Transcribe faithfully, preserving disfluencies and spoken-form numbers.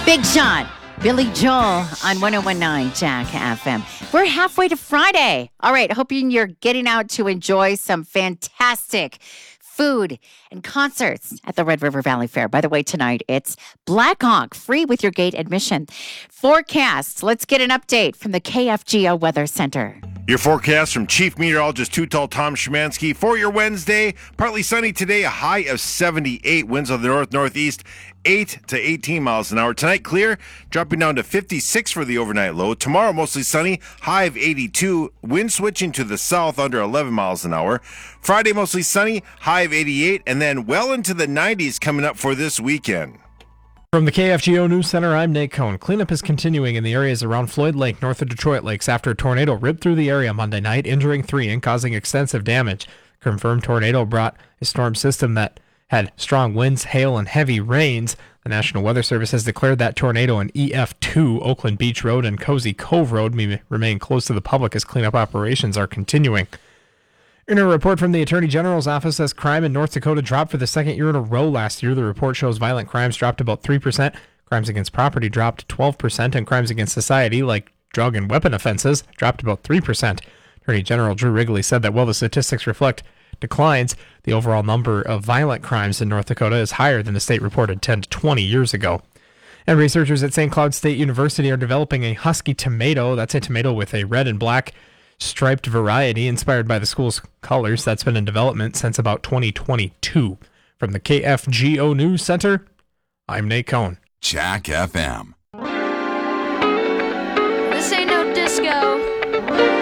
Big Sean, Billy Joel on one oh one point nine Jack F M. We're halfway to Friday. All right, hoping you're getting out to enjoy some fantastic food and concerts at the Red River Valley Fair. By the way, tonight it's Black Hawk, free with your gate admission. Forecast, let's get an update from the K F G O Weather Center. Your forecast from Chief Meteorologist Too Tall Tom Szymanski for your Wednesday. Partly sunny today, a high of seventy-eight. Winds of the north-northeast, eight to eighteen miles an hour. Tonight, clear, dropping down to fifty-six for the overnight low. Tomorrow, mostly sunny, high of eighty-two. Wind switching to the south under eleven miles an hour. Friday, mostly sunny, high of eighty-eight. And then well into the nineties coming up for this weekend. From the K F G O News Center, I'm Nate Cohn. Cleanup is continuing in the areas around Floyd Lake, north of Detroit Lakes, after a tornado ripped through the area Monday night, injuring three and causing extensive damage. Confirmed tornado brought a storm system that had strong winds, hail, and heavy rains. The National Weather Service has declared that tornado in E F two, Oakland Beach Road and Cozy Cove Road, may remain closed to the public as cleanup operations are continuing. In a report from the Attorney General's office, says crime in North Dakota dropped for the second year in a row last year. The report shows violent crimes dropped about three percent, crimes against property dropped twelve percent, and crimes against society, like drug and weapon offenses, dropped about three percent. Attorney General Drew Wrigley said that while the statistics reflect declines, the overall number of violent crimes in North Dakota is higher than the state reported ten to twenty years ago. And researchers at Saint Cloud State University are developing a husky tomato. That's a tomato with a red and black striped variety inspired by the school's colors that's been in development since about twenty twenty-two. From the K F G O News Center, I'm Nate Cohn. Jack F M.